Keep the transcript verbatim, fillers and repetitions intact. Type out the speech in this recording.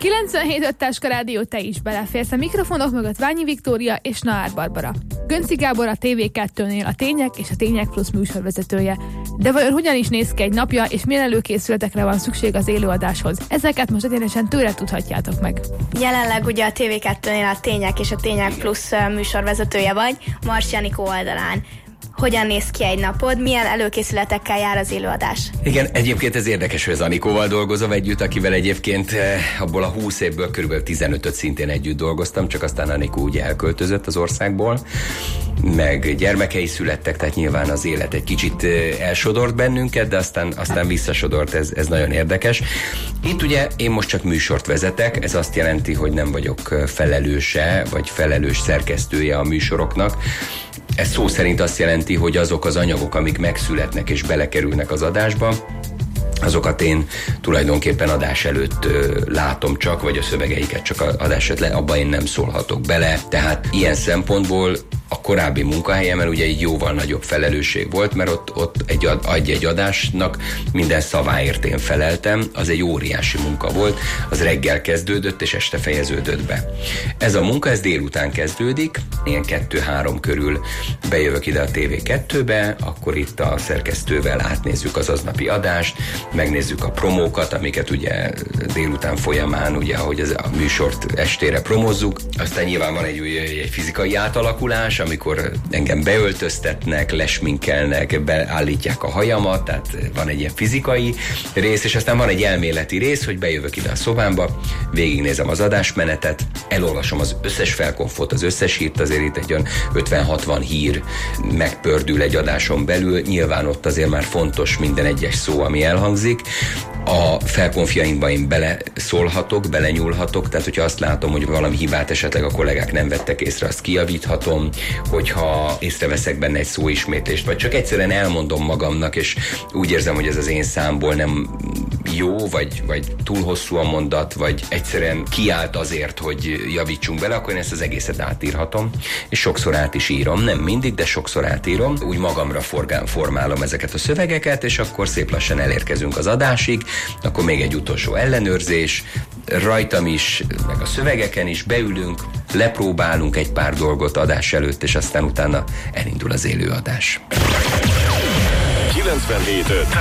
kilencvenhét öt Táska Rádió, te is beleférsz. A mikrofonok mögött Ványi Viktória és Naár Barbara. Gönci Gábor a té vé kettőnél a Tények és a Tények Plusz műsorvezetője. De vajon hogyan is néz ki egy napja, és milyen előkészületekre van szükség az élőadáshoz? Ezeket most egyenesen tőle tudhatjátok meg. Jelenleg ugye a té vé kettőnél a Tények és a Tények Plusz műsorvezetője vagy, Mars Janikó oldalán. Hogyan néz ki egy napod, milyen előkészületekkel jár az élőadás? Igen, egyébként ez érdekes, hogy az Anikóval dolgozom együtt, akivel egyébként abból a húsz évből körülbelül tizenötöt szintén együtt dolgoztam, csak aztán Anikó ugye elköltözött az országból, meg gyermekei születtek, tehát nyilván az élet egy kicsit elsodort bennünket, de aztán, aztán visszasodort, ez, ez nagyon érdekes. Itt ugye én most csak műsort vezetek, ez azt jelenti, hogy nem vagyok felelőse, vagy felelős szerkesztője a műsoroknak. Ez szó szerint azt jelenti, hogy azok az anyagok, amik megszületnek és belekerülnek az adásba, azokat én tulajdonképpen adás előtt ö, látom csak, vagy a szövegeiket csak adás előtt, abban én nem szólhatok bele. Tehát ilyen szempontból a korábbi munkahelyemen ugye egy jóval nagyobb felelősség volt, mert ott, ott egy, ad, egy adásnak minden szaváért én feleltem, az egy óriási munka volt, az reggel kezdődött és este fejeződött be. Ez a munka, ez délután kezdődik, ilyen kettő-három körül bejövök ide a té vé kettőbe, akkor itt a szerkesztővel átnézzük az aznapi adást, megnézzük a promókat, amiket ugye délután folyamán, ugye, ahogy az, a műsort estére promozzuk. Aztán nyilván van egy, egy fizikai átalakulás, amikor engem beöltöztetnek, lesminkelnek, beállítják a hajamat, tehát van egy ilyen fizikai rész, és aztán van egy elméleti rész, hogy bejövök ide a szobámba, végignézem az adásmenetet, elolvasom az összes felkonfot, az összes hírt, azért itt egy olyan ötven-hatvan hír megpördül egy adáson belül, nyilván ott azért már fontos minden egyes szó, ami elhangzik. A felkonfjaimba én beleszólhatok, belenyúlhatok, tehát hogyha azt látom, hogy valami hibát esetleg a kollégák nem vettek észre, azt kijavíthatom, hogyha észreveszek benne egy szóismétlést, vagy csak egyszerűen elmondom magamnak, és úgy érzem, hogy ez az én számból nem jó, vagy, vagy túl hosszú a mondat, vagy egyszerűen kiállt azért, hogy javítsunk bele, akkor én ezt az egészet átírhatom, és sokszor át is írom. Nem mindig, de sokszor átírom. Úgy magamra forgán, formálom ezeket a szövegeket, és akkor szép lassan elérkezünk az adásig, akkor még egy utolsó ellenőrzés, rajtam is, meg a szövegeken is beülünk, lepróbálunk egy pár dolgot adás előtt, és aztán utána elindul az élőadás. kilencvenhét öt